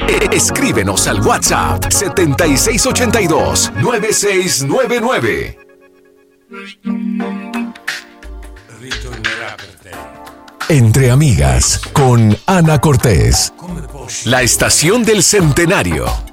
Escríbenos al WhatsApp 7682-9699. Entre Amigas con Ana Cortés. La estación del centenario.